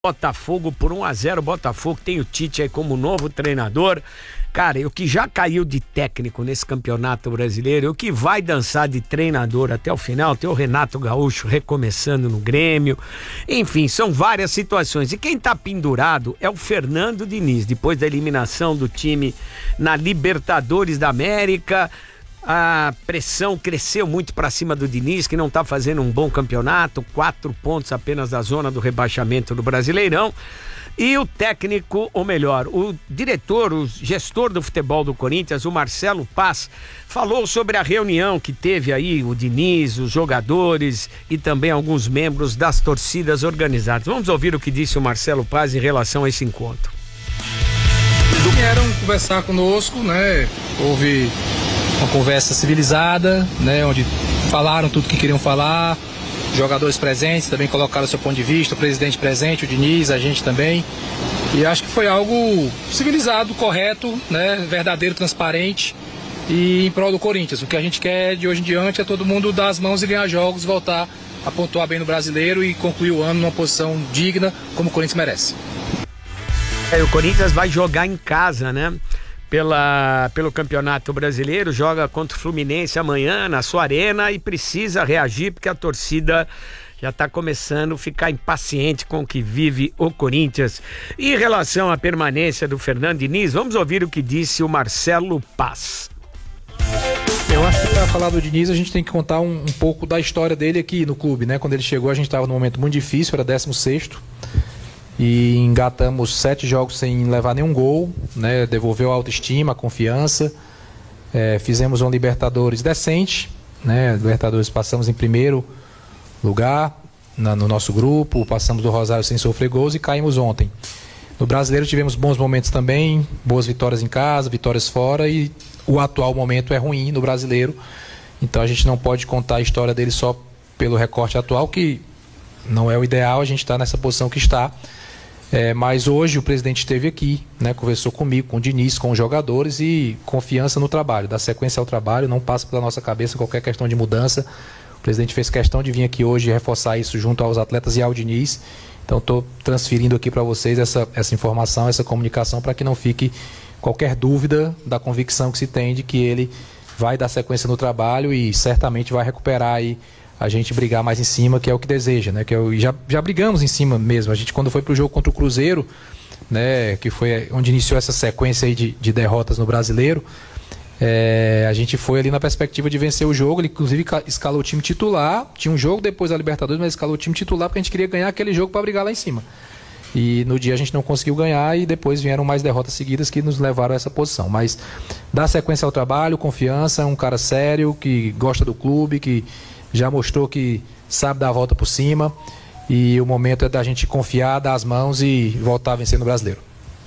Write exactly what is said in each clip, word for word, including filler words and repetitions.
Botafogo por um a zero. Botafogo tem o Tite aí como novo treinador. Cara, e o que já caiu de técnico nesse campeonato brasileiro, e o que vai dançar de treinador até o final, tem o Renato Gaúcho recomeçando no Grêmio. Enfim, são várias situações. E quem tá pendurado é o Fernando Diniz, depois da eliminação do time na Libertadores da América. A pressão cresceu muito para cima do Diniz, que não está fazendo um bom campeonato, quatro pontos apenas da zona do rebaixamento do Brasileirão. E o técnico, ou melhor, o diretor, o gestor do futebol do Corinthians, o Marcelo Paz, falou sobre a reunião que teve aí o Diniz, os jogadores e também alguns membros das torcidas organizadas. Vamos ouvir o que disse o Marcelo Paz em relação a esse encontro. Vieram conversar conosco, né? Houve uma conversa civilizada, né, onde falaram tudo que queriam falar, jogadores presentes também colocaram seu ponto de vista, o presidente presente, o Diniz, a gente também, e acho que foi algo civilizado, correto, né, verdadeiro, transparente e em prol do Corinthians. O que a gente quer de hoje em diante é todo mundo dar as mãos e ganhar jogos, voltar a pontuar bem no Brasileiro e concluir o ano numa posição digna, como o Corinthians merece. É, o Corinthians vai jogar em casa, né? Pela, pelo Campeonato Brasileiro, joga contra o Fluminense amanhã na sua arena e precisa reagir porque a torcida já está começando a ficar impaciente com o que vive o Corinthians. E em relação à permanência do Fernando Diniz, vamos ouvir o que disse o Marcelo Paz. Eu acho que para falar do Diniz a gente tem que contar um, um pouco da história dele aqui no clube, né? Quando ele chegou a gente estava num momento muito difícil, era décimo sexto. E engatamos sete jogos sem levar nenhum gol, né? Devolveu a autoestima, a confiança. É, fizemos uma Libertadores decente, né? Libertadores passamos em primeiro lugar na, no nosso grupo, passamos do Rosário sem sofrer gols e caímos ontem. No Brasileiro tivemos bons momentos também, boas vitórias em casa, vitórias fora, e o atual momento é ruim no Brasileiro. Então a gente não pode contar a história dele só pelo recorte atual, que não é o ideal, a gente está nessa posição que está. É, mas hoje o presidente esteve aqui, né, conversou comigo, com o Diniz, com os jogadores, e confiança no trabalho, dar sequência ao trabalho, não passa pela nossa cabeça qualquer questão de mudança. O presidente fez questão de vir aqui hoje e reforçar isso junto aos atletas e ao Diniz. Então estou transferindo aqui para vocês essa, essa informação, essa comunicação, para que não fique qualquer dúvida da convicção que se tem de que ele vai dar sequência no trabalho e certamente vai recuperar aí a gente brigar mais em cima, que é o que deseja, né? Que é o, já, já brigamos em cima mesmo. A gente, quando foi pro jogo contra o Cruzeiro, né, que foi onde iniciou essa sequência aí de, de derrotas no Brasileiro, é, a gente foi ali na perspectiva de vencer o jogo. Ele inclusive escalou o time titular, tinha um jogo depois da Libertadores, mas escalou o time titular porque a gente queria ganhar aquele jogo para brigar lá em cima. E no dia a gente não conseguiu ganhar e depois vieram mais derrotas seguidas que nos levaram a essa posição. Mas dá sequência ao trabalho, confiança, é um cara sério, que gosta do clube, que já mostrou que sabe dar a volta por cima, e o momento é da gente confiar, dar as mãos e voltar a vencer no Brasileiro.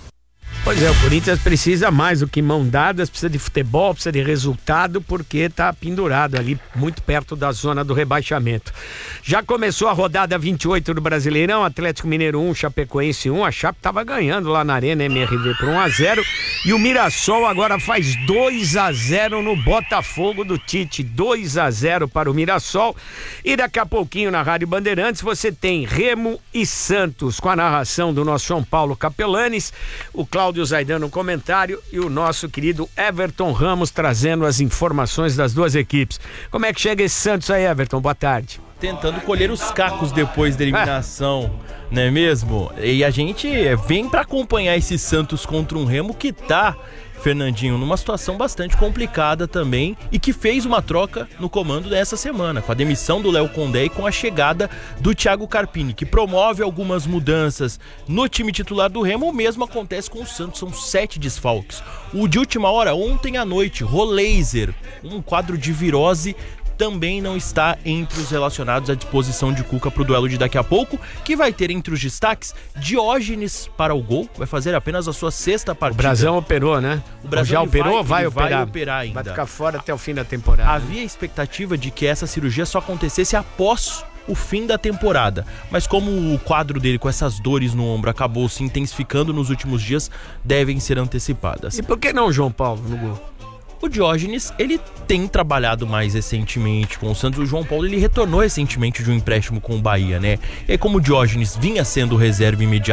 Pois é, o Corinthians precisa mais do que mão dadas, precisa de futebol, precisa de resultado, porque tá pendurado ali muito perto da zona do rebaixamento. Já começou a rodada vinte e oito do Brasileirão, Atlético Mineiro um, Chapecoense um, a Chape tava ganhando lá na Arena M R V por um a zero, e o Mirassol agora faz dois a zero no Botafogo do Tite, dois a zero para o Mirassol. E daqui a pouquinho na Rádio Bandeirantes você tem Remo e Santos, com a narração do nosso João Paulo Capelanes, o Cláudio o Zaidan no comentário e o nosso querido Everton Ramos trazendo as informações das duas equipes. Como é que chega esse Santos aí, Everton? Boa tarde. Tentando colher os cacos depois da eliminação, ah. não é mesmo? E a gente vem para acompanhar esse Santos contra um Remo que tá, Fernandinho, numa situação bastante complicada também, e que fez uma troca no comando dessa semana, com a demissão do Léo Condé e com a chegada do Thiago Carpini, que promove algumas mudanças no time titular do Remo. O mesmo acontece com o Santos, são sete desfalques. O de última hora, ontem à noite, Roleiser, um quadro de virose, também não está entre os relacionados à disposição de Cuca para o duelo de daqui a pouco, que vai ter entre os destaques Diógenes para o gol, vai fazer apenas a sua sexta partida. O Brasão operou, né? O Brasão já operou ou vai, vai operar? Vai operar ainda. Vai ficar fora até o fim da temporada. Havia a expectativa de que essa cirurgia só acontecesse após o fim da temporada, mas como o quadro dele com essas dores no ombro acabou se intensificando nos últimos dias, devem ser antecipadas. E por que não João Paulo no gol? O Diógenes, ele tem trabalhado mais recentemente com o Santos. O João Paulo, ele retornou recentemente de um empréstimo com o Bahia, né? E aí, como o Diógenes vinha sendo reserva imediata